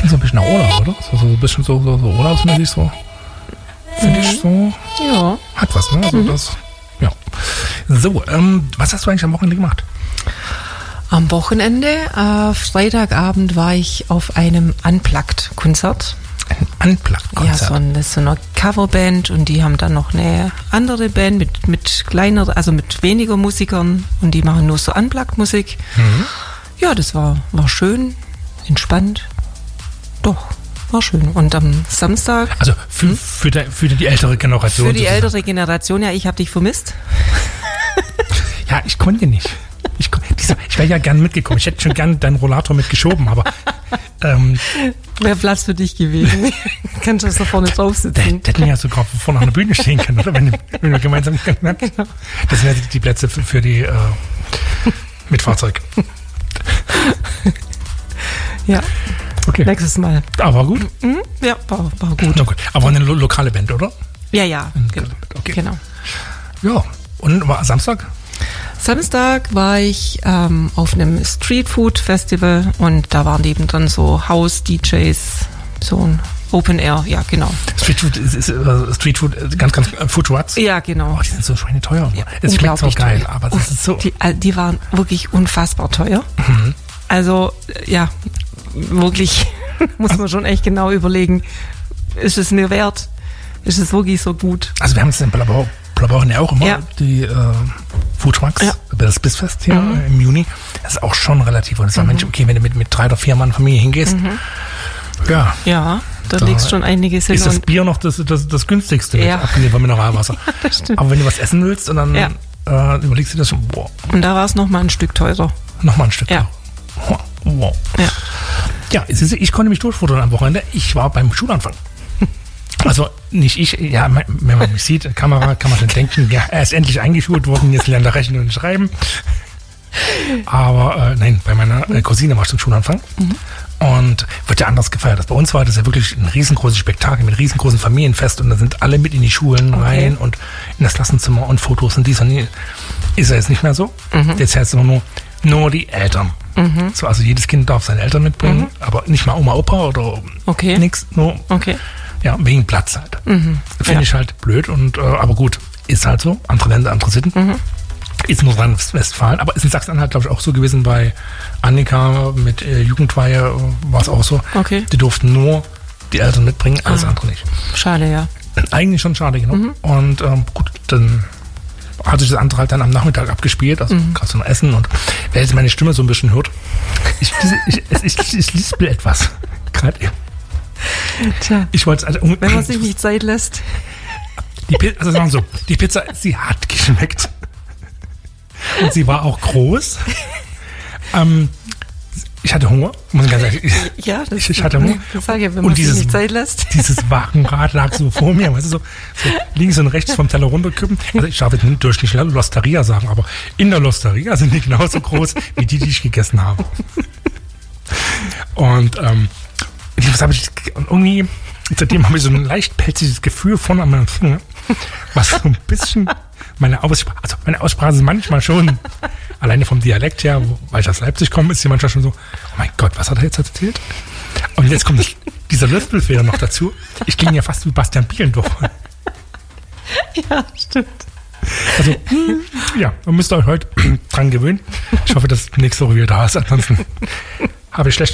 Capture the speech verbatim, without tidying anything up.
klingt so ein bisschen nach Urlaub, oder? So, so ein bisschen so, so, so urlaubsmäßig so. Finde ich so. Ja. Hat was, ne? Also Mhm. das, ja. So, ähm, was hast du eigentlich am Wochenende gemacht? Am Wochenende, äh, Freitagabend, war ich auf einem Unplugged-Konzert. Ein Unplugged-Konzert? Ja, so, ein, so eine Coverband und die haben dann noch eine andere Band mit, mit kleiner, also mit weniger Musikern und die machen nur so Unplugged-Musik. Mhm. Ja, das war, war schön, entspannt. Doch, war schön. Und am Samstag... Also für, hm? für, die, für die ältere Generation. Für die sozusagen. ältere Generation, ja, ich habe dich vermisst. Ja, ich konnte nicht. Ich, ich wäre ja gern mitgekommen. Ich hätte schon gern deinen Rollator mitgeschoben, aber... Ähm, Wäre Platz für dich gewesen. Kannst du da vorne drauf sitzen. Da hätten wir ja sogar vorne auf der Bühne stehen können, oder? Wenn, wenn wir gemeinsam gegangen haben. Genau. Das sind ja die, die Plätze für, für die äh, mit Fahrzeug. Ja. Okay. Nächstes Mal. Aber war gut? Mhm. Ja, war, war gut. Na gut. Aber eine lo- lokale Band, oder? Ja, ja. Genau. Okay. Genau. Ja. Und war Samstag? Samstag war ich ähm, auf einem Streetfood-Festival und da waren eben dann so House-D Js, so ein Open Air, ja, genau. Streetfood ist, ist uh, Streetfood, ganz, ganz uh, Food Trucks? Ja, genau. Oh, die sind so schweineteuer. Ja, es schmeckt so geil, teuer. aber das ist so... Die, die waren wirklich unfassbar teuer. Mhm. Also, ja, wirklich muss man schon echt genau überlegen, ist es mir wert? Ist es wirklich so gut? Also wir haben es in Blabau, Blabau ja auch immer, ja. die äh, Food Trucks, ja. das Bissfest hier mhm. im Juni. Das ist auch schon relativ. Und es war, mhm. Mensch, okay, wenn du mit, mit drei oder vier Mann Familie hingehst, mhm. ja. Ja, da, da legst schon einiges hin. Ist das Bier noch das, das, das günstigste, ja. abgesehen von Mineralwasser. Ja, das stimmt. Aber wenn du was essen willst und dann ja. äh, überlegst du das schon, boah. Und da war es nochmal ein Stück teurer. Nochmal ein Stück ja. teurer. Wow. Ja, ja ich konnte mich durchfuttern am Wochenende. Ich war beim Schulanfang. Also nicht ich, ja, wenn man mich sieht, Kamera, kann man dann denken, ja, er ist endlich eingeschult worden, jetzt lernt er rechnen und schreiben. Aber äh, nein, bei meiner äh, Cousine war ich zum Schulanfang. Mhm. Und wird ja anders gefeiert. Das bei uns war das ja wirklich ein riesengroßes Spektakel mit riesengroßen Familienfest und da sind alle mit in die Schulen okay. rein und in das Klassenzimmer und Fotos und dies und die. Ist ja jetzt nicht mehr so. Mhm. Jetzt heißt es immer nur, nur die Eltern. Mhm. So, also jedes Kind darf seine Eltern mitbringen, mhm. aber nicht mal Oma, Opa oder okay. nix, nur okay. ja, wegen Platz halt. Mhm. Finde ja. ich halt blöd und äh, aber gut, ist halt so. Andere Länder, andere Sitten. Mhm. Ist nur Nordrhein-Westfalen, aber ist in Sachsen-Anhalt, glaube ich, auch so gewesen. Bei Annika mit äh, Jugendweihe äh, war es auch so. Okay. Die durften nur die Eltern mitbringen, alles ah. andere nicht. Schade, ja. Eigentlich schon schade, genau. Mhm. Und ähm, gut, dann hat sich das andere halt dann am Nachmittag abgespielt, also mhm. gerade zum Essen. Und wer jetzt meine Stimme so ein bisschen hört, ich, ich, ich, ich, ich lispel etwas. Gerade eben. Tja, ich wollte also, wenn man sich nicht Zeit lässt. Die Pizza, also sagen wir so, die Pizza, sie hat geschmeckt. Und sie war auch groß. ähm, ich hatte Hunger, muss ich ganz ehrlich sagen. Ja, das ich, ich hatte Hunger. Das sage ich, wenn man und sich dieses, nicht Zeit lässt. Dieses Wagenrad lag so vor mir, weißt du, so, so links und rechts vom Teller runterkippen. Also ich darf jetzt nicht durch die Losteria sagen, aber in der Losteria sind die genauso groß wie die, die ich gegessen habe. Und ähm, was habe ich irgendwie, seitdem habe ich so ein leicht pelziges Gefühl vorne an meinem Finger, was so ein bisschen meine Aussprache, also meine Aussprache ist manchmal schon, alleine vom Dialekt her, weil ich aus Leipzig komme, ist sie manchmal schon so, oh mein Gott, was hat er jetzt erzählt? Und jetzt kommt das, dieser Löffelfehler noch dazu. Ich klinge ja fast wie Bastian Bielendorf. Ja, stimmt. Also, ja, man müsst euch heute dran gewöhnen. Ich hoffe, dass nächste Woche wieder da ist. Ansonsten habe ich schlechte